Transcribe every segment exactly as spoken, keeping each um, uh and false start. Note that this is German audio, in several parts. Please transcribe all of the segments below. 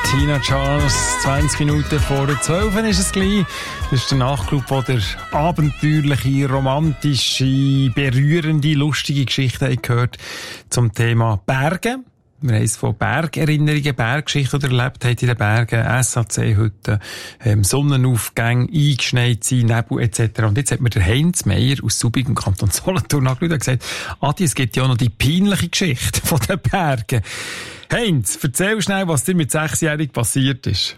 Tina Charles, zwanzig Minuten vor zwölf ist es gleich. Das ist der Nachclub, der der abenteuerliche, romantische, berührende, lustige Geschichte gehört zum Thema Berge. Wir haben es von Bergerinnerungen, Berggeschichten erlebt, haben in den Bergen, S A C-Hütten, ähm, Sonnenaufgänge, eingeschneit sein, Nebel et cetera. Und jetzt hat mir der Heinz Meier aus Subig im Kanton Solothurn angeschaut und gesagt, Adi, es gibt ja auch noch die peinliche Geschichte von den Bergen. Heinz, erzähl schnell, was dir mit sechsjährig passiert ist.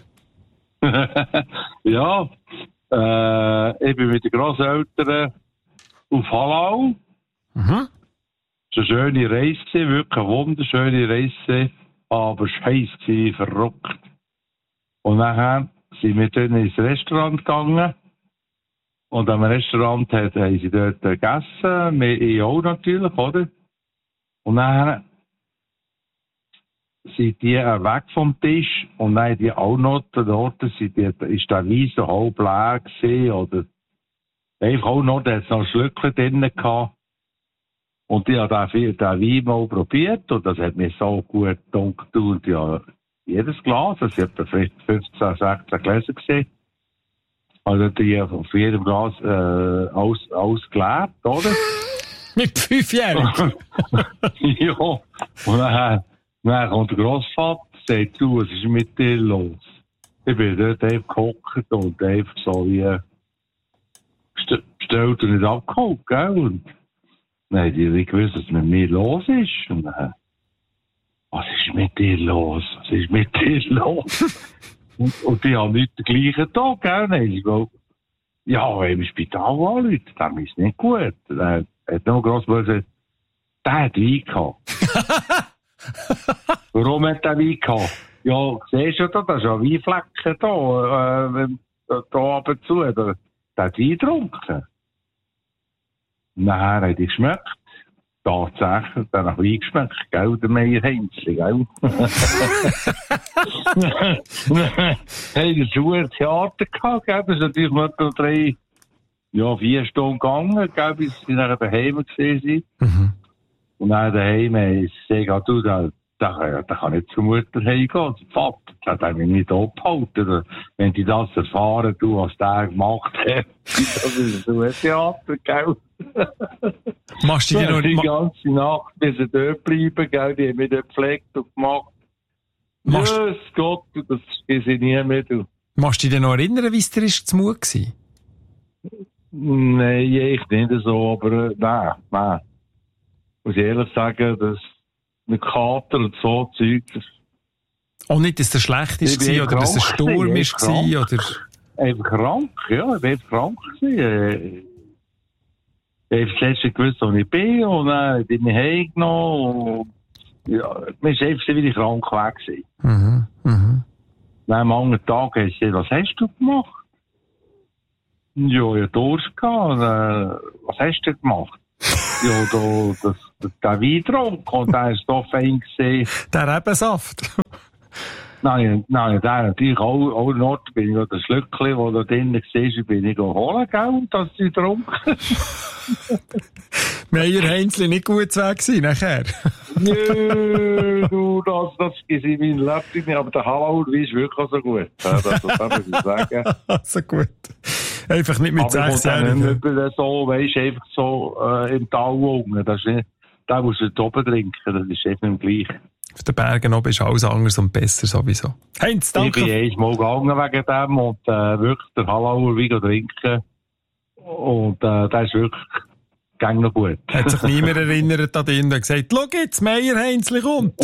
Ja, äh, ich bin mit den Grosseltern auf Hallau. Mhm. Es war eine schöne Reise, wirklich eine wunderschöne Reise, aber scheiß gewesen, verrückt. Und nachher sind wir dann ins Restaurant gegangen. Und am Restaurant haben sie dort gegessen, wir auch natürlich, oder? Und nachher sind die weg vom Tisch und dann die auch noch dort, sind die, ist der Wein so halb leer gewesen, oder einfach auch noch, da hat es noch Schlückchen drin gehabt. Und ich habe den, den Wein mal probiert und das hat mir so gut getan. Ja, jedes Glas, das hat vielleicht fünfzehn, sechzehn Gläser gesehen. Also die auf jedem Glas äh, alles, alles geleert, oder? Mit fünfjährigen? Ja. Und dann, dann kommt der Grossvater und sagt, du, was ist mit dir los? Ich bin dort einfach gehockt und einfach so wie bestellt und nicht abgeholt, gell? Und dann haben die nicht gewusst, was mit mir los ist. Und dann, was ist mit dir los? Was ist mit dir los? und, und die haben nicht den gleichen Tag, gell? Dann ich gesagt, ja, wenn im Spital anrufen, dann ist es nicht gut. Dann hat noch gross gesagt, der hat Wein gehabt. Warum hat der Wein gehabt? Ja, siehst du da, da ist ja Weinflecken da, äh, da ab und zu. Der, der hat Wein getrunken. Nachher hat er geschmeckt. Tatsächlich, dann nach Wein geschmeckt, gell, der Meier Heinzli, gell? Hey, das war ein Theater gehabt, gell? Das ist natürlich noch drei, ja, vier Stunden gegangen, gell, bis sie nachher daheim gesehen sind. Mhm. Und dann daheim haben sie gesagt, du, da, da, da kann nicht zur Mutter heimgehen. Der Vater, das hat mich nicht abgehalten. Wenn die das erfahren, du, was der gemacht hat, das ist so ein Theater, gell? Machst du die noch die ganze Nacht bis sie dort bleiben, gell? Die haben mich dort gepflegt und gemacht. Machst Jesus Gott, das ist ich nie mehr. Du. Machst du dich noch erinnern, wie es dir zu Mut war? Nein, ich nicht so, aber äh, nein, nein. Muss ich ehrlich sagen, dass mit Kater und so Zeug. Auch nicht, dass es schlecht war oder dass es ein Sturm war? Oder? Einfach krank, ja, ich war einfach krank. Gewesen. Ich habe das letzte gewusst, wo ich bin, und dann bin ich heimgenommen. Ja, mir ist einfach wieder krank weg gewesen. Mhm, mhm. Dann am anderen Tag habe ich gesagt, was hast du gemacht? Ja, ich hatte Durst gehabt. Äh, was hast du gemacht? Ja, da, das, das, der Wein getrunken, und der ist so fein gesehen. Der Rebensaft? Nein, nein, der natürlich auch, auch noch, bin ich das Schlückchen, das da drinnen war, bin ich holen, gell, und das sie getrunken. Meier Heinzli nicht gut zu weg gewesen, nachher? Nö, du, das, das ist in meinem Leben nicht, aber der Hallau, wie ist wirklich so gut. Das, das, das muss ich sagen. So gut. Einfach nicht mit sechsjährigen. Aber ich komme so, weisst, einfach so, äh, im Tal unten. Das ist nicht, da musst du da oben trinken, das ist einfach nicht gleich. Auf den Bergen oben ist alles anders und besser sowieso. Heinz, danke. Ich bin einmal gegangen wegen dem und äh, wirklich der Hallauer Wein trinken. Und äh, das ist wirklich gang noch gut. Hat sich niemand erinnert an den und gesagt, schau jetzt, Meier Heinzli kommt.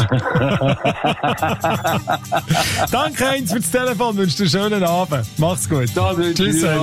Danke Heinz für das Telefon, wünsche dir einen schönen Abend. Mach's gut. Ja, tschüss.